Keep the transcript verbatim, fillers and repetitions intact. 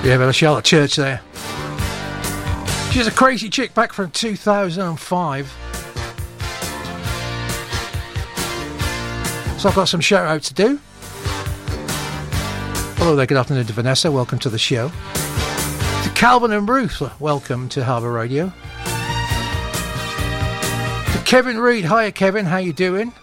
Yeah, but Charlotte Church there. She's a crazy chick back from two thousand five. So I've got some shout out to do. Hello there, good afternoon to Vanessa, welcome to the show. To Calvin and Bruce, welcome to Harbour Radio. To Kevin Reid, hiya Kevin, how you doing?